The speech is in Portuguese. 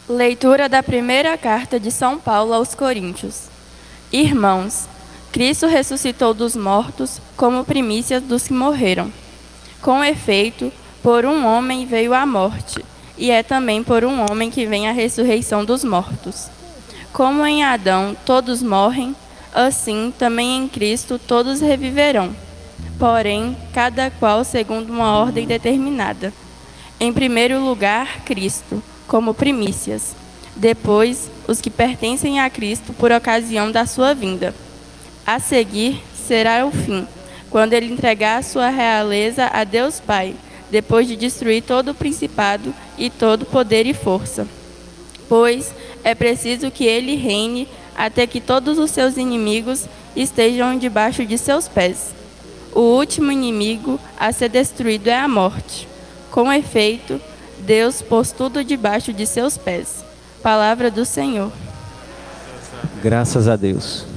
Leitura da primeira carta de São Paulo aos Coríntios. Irmãos, Cristo ressuscitou dos mortos como primícias dos que morreram. Com efeito, por um homem veio a morte, e é também por um homem que vem a ressurreição dos mortos. Como em Adão todos morrem, assim também em Cristo todos reviverão. Porém, cada qual segundo uma ordem determinada. Em primeiro lugar, Cristo, como primícias. Depois, os que pertencem a Cristo por ocasião da sua vinda. A seguir, será o fim, quando ele entregar a sua realeza a Deus Pai, depois de destruir todo o principado e todo poder e força. Pois é preciso que ele reine até que todos os seus inimigos estejam debaixo de seus pés. O último inimigo a ser destruído é a morte. Com efeito, Deus pôs tudo debaixo de seus pés. Palavra do Senhor. Graças a Deus.